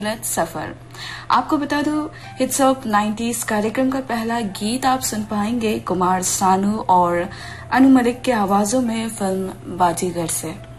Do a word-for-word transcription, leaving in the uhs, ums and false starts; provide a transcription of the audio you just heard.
खूबसूरत सफर। आपको बता दो हिट्स ऑफ नाइंटीज़ कार्यक्रम का पहला गीत आप सुन पाएंगे कुमार सानू और अनु मलिक के आवाजों में फिल्म बाजीगर से।